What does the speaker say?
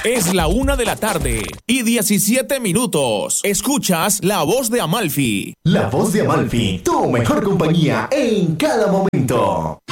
Es la 1:17 Escuchas La Voz de Amalfi. La Voz de Amalfi, tu mejor compañía en cada momento.